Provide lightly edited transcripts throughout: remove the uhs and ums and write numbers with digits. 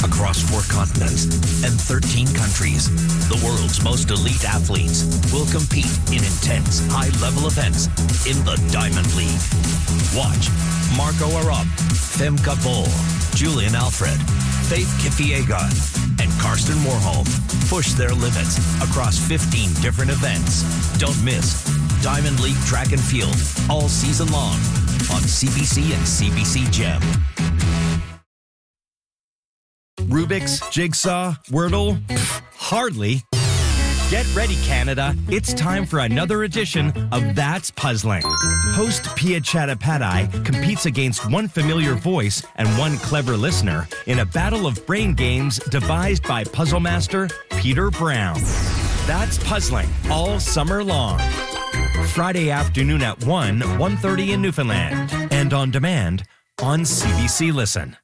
across 4 continents and 13 countries. The world's most elite athletes will compete in intense, high-level events in the Diamond League. Watch Marco Arop, Femke Bol, Julian Alfred, Faith Kipyegon, and Karsten Warholm push their limits across 15 different events. Don't miss Diamond League Track and Field all season long on CBC and CBC Gem. Rubik's, Jigsaw, Wordle? Hardly. Get ready, Canada. It's time for another edition of That's Puzzling. Host Pia Chattopadhyay competes against one familiar voice and one clever listener in a battle of brain games devised by puzzle master Peter Brown. That's Puzzling all summer long. Friday afternoon at 1:30 in Newfoundland. And on demand on CBC Listen.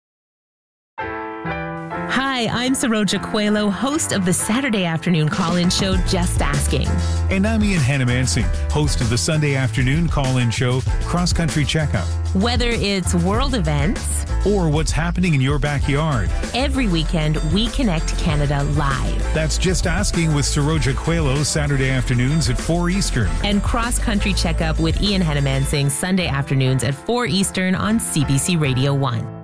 Hi, I'm Saroja Coelho, host of the Saturday afternoon call-in show, Just Asking. And I'm Ian Hannamansing, host of the Sunday afternoon call-in show, Cross Country Checkup. Whether it's world events or what's happening in your backyard, every weekend we connect Canada live. That's Just Asking with Saroja Coelho, Saturday afternoons at 4 Eastern. And Cross Country Checkup with Ian Hannamansing, Sunday afternoons at 4 Eastern on CBC Radio 1.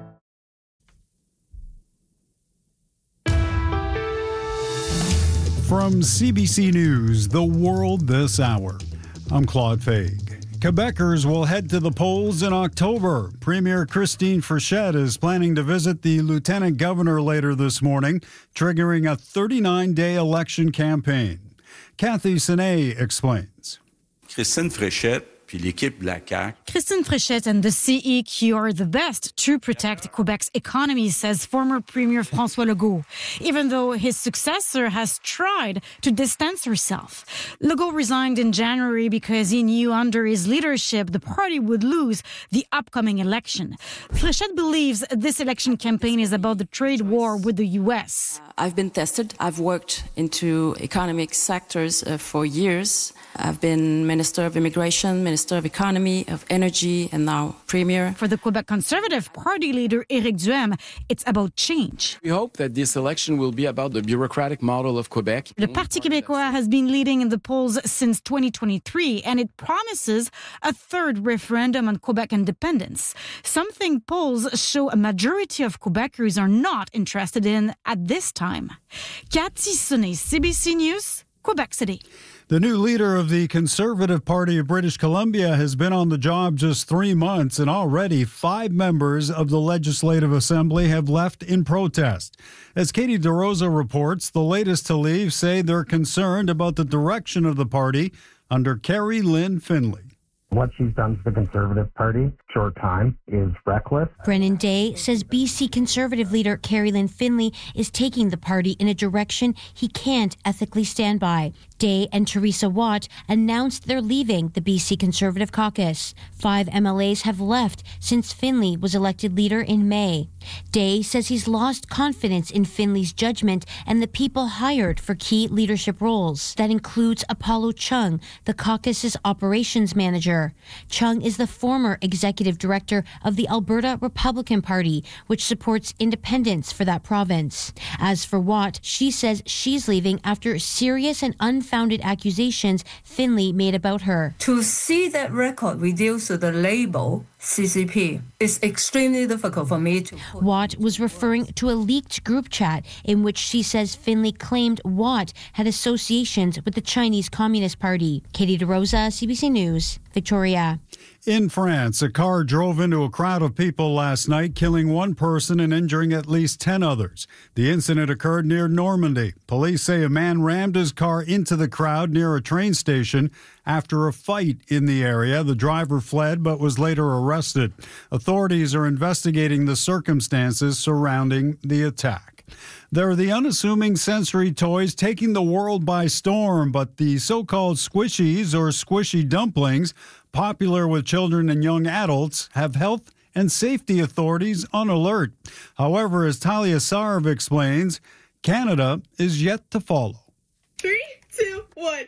From CBC News, The World This Hour, I'm Claude Faig. Quebecers will head to the polls in October. Premier Christine Frechette is planning to visit the Lieutenant Governor later this morning, triggering a 39-day election campaign. Cathy Senet explains. Christine Frechette puis l'équipe de la CAQ. Christine Frechette and the CEQ are the best to protect Quebec's economy, says former Premier François Legault, even though his successor has tried to distance herself. Legault resigned in January because he knew under his leadership the party would lose the upcoming election. Frechette believes this election campaign is about the trade war with the U.S. I've been tested. I've worked into economic sectors for years. I've been Minister of Immigration, Minister of Economy, of Energy, and now Premier. For the Quebec Conservative Party leader Éric Duhaime, it's about change. We hope that this election will be about the bureaucratic model of Quebec. The Parti Québécois has been leading in the polls since 2023, and it promises a third referendum on Quebec independence, something polls show a majority of Quebecers are not interested in at this time. Cathy Senet, CBC News, Quebec City. The new leader of the Conservative Party of British Columbia has been on the job just 3 months, and already 5 members of the Legislative Assembly have left in protest. As Katie DeRosa reports, the latest to leave say they're concerned about the direction of the party under Carrie Lynn Finlay. What she's done to the Conservative Party, short time, is reckless. Brennan Day says BC Conservative leader Carrie Lynn Finlay is taking the party in a direction he can't ethically stand by. Day and Teresa Watt announced they're leaving the BC Conservative caucus. 5 MLAs have left since Finlay was elected leader in May. Day says he's lost confidence in Finlay's judgment and the people hired for key leadership roles. That includes Apollo Chung, the caucus's operations manager. Chung is the former executive director of the Alberta Republican Party, which supports independence for that province. As for Watt, she says she's leaving after serious and unfounded accusations Finlay made about her. To see that record reduced to the label CCP is extremely difficult for me to. Watt was referring to a leaked group chat in which she says Finlay claimed Watt had associations with the Chinese Communist Party. Katie DeRosa, CBC News, Victoria. In France, a car drove into a crowd of people last night, killing 1 person and injuring at least 10 others. The incident occurred near Normandy. Police say a man rammed his car into the crowd near a train station after a fight in the area. The driver fled but was later arrested. Authorities are investigating the circumstances surrounding the attack. They're the unassuming sensory toys taking the world by storm, but the so-called squishies or squishy dumplings, popular with children and young adults, have health and safety authorities on alert. However, as Talia Sarv explains, Canada is yet to follow. 3, 2, 1.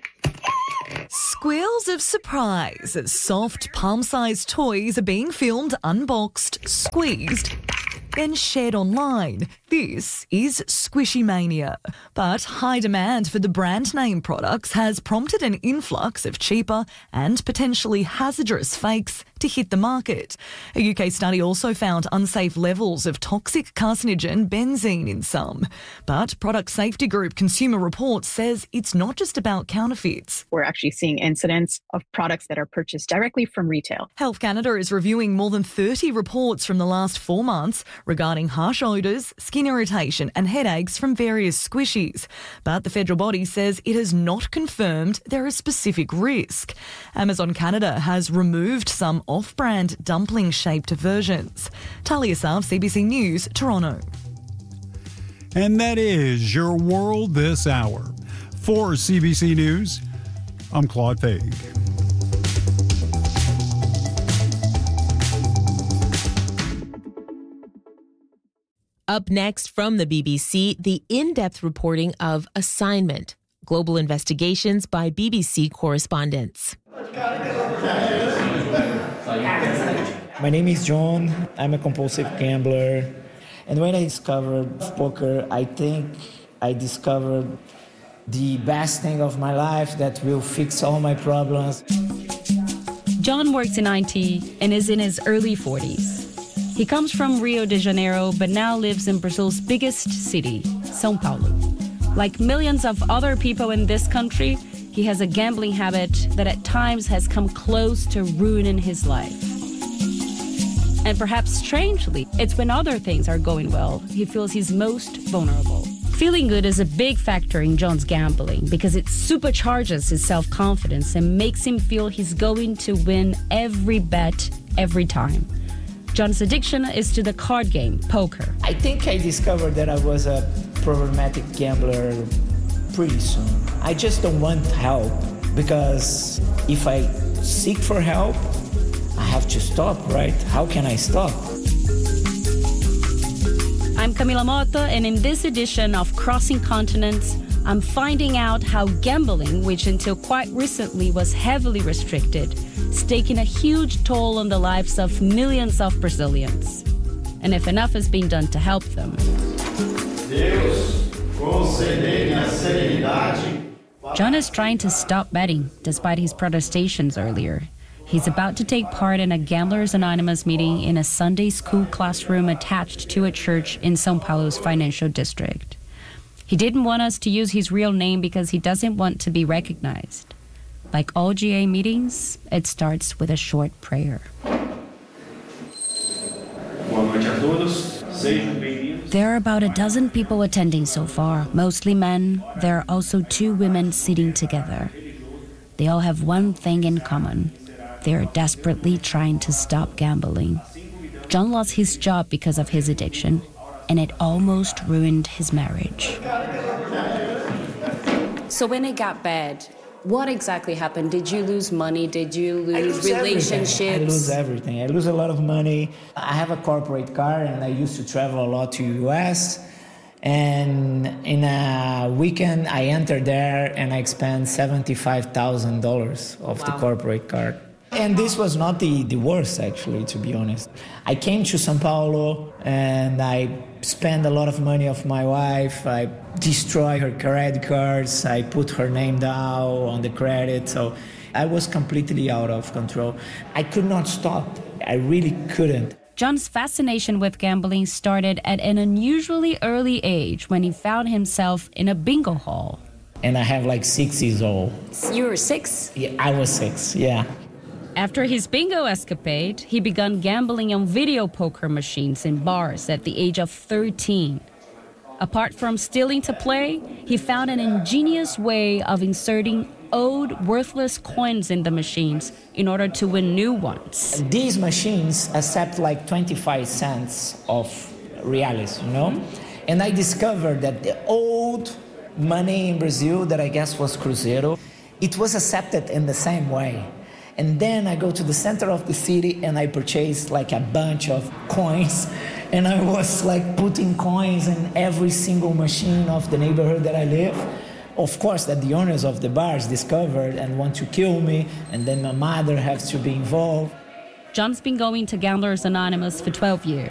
Squeals of surprise as soft palm-sized toys are being filmed, unboxed, squeezed, then shared online. This is Squishy Mania. But high demand for the brand name products has prompted an influx of cheaper and potentially hazardous fakes to hit the market. A UK study also found unsafe levels of toxic carcinogen benzene in some. But product safety group Consumer Reports says it's not just about counterfeits. We're actually seeing incidents of products that are purchased directly from retail. Health Canada is reviewing more than 30 reports from the last 4 months regarding harsh odours, skin irritation and headaches from various squishies. But the federal body says it has not confirmed there is specific risk. Amazon Canada has removed some off-brand dumpling-shaped versions. Talia Sav, CBC News, Toronto. And that is your world this hour. For CBC News, I'm Claude Faig. Up next from the BBC, the in-depth reporting of Assignment, Global Investigations by BBC correspondents. My name is John. I'm a compulsive gambler. And when I discovered poker, I think I discovered the best thing of my life that will fix all my problems. John works in IT and is in his early 40s. He comes from Rio de Janeiro, but now lives in Brazil's biggest city, São Paulo. Like millions of other people in this country, he has a gambling habit that at times has come close to ruining his life. And perhaps strangely, it's when other things are going well, he feels he's most vulnerable. Feeling good is a big factor in John's gambling because it supercharges his self-confidence and makes him feel he's going to win every bet every time. John's addiction is to the card game, poker. I think I discovered that I was a problematic gambler pretty soon. I just don't want help because if I seek for help, I have to stop, right? How can I stop? I'm Camila Mota, and in this edition of Crossing Continents, I'm finding out how gambling, which until quite recently was heavily restricted, is taking a huge toll on the lives of millions of Brazilians, and if enough is being done to help them. John is trying to stop betting, despite his protestations earlier. He's about to take part in a Gamblers Anonymous meeting in a Sunday school classroom attached to a church in São Paulo's financial district. He didn't want us to use his real name because he doesn't want to be recognized. Like all GA meetings, it starts with a short prayer. There are about a dozen people attending so far, mostly men. There are also 2 women sitting together. They all have one thing in common. They are desperately trying to stop gambling. John lost his job because of his addiction, and it almost ruined his marriage. So when it got bad, what exactly happened? Did you lose money? Did you lose relationships? I lose everything. I lose a lot of money. I have a corporate car, and I used to travel a lot to US. And in a weekend, I entered there, and I spent $75,000 of the corporate car. And this was not the worst, actually, to be honest. I came to São Paulo, and I spent a lot of money of my wife. I destroyed her credit cards. I put her name down on the credit. So I was completely out of control. I could not stop. I really couldn't. John's fascination with gambling started at an unusually early age when he found himself in a bingo hall. And I have like 6 years old. You were 6? Yeah, I was 6, yeah. After his bingo escapade, he began gambling on video poker machines in bars at the age of 13. Apart from stealing to play, he found an ingenious way of inserting old, worthless coins in the machines in order to win new ones. These machines accept like 25 cents of reais, you know? And I discovered that the old money in Brazil, that I guess was Cruzeiro, it was accepted in the same way. And then I go to the center of the city and I purchase like a bunch of coins. And I was like putting coins in every single machine of the neighborhood that I live. Of course, that the owners of the bars discovered and want to kill me. And then my mother has to be involved. John's been going to Gamblers Anonymous for 12 years.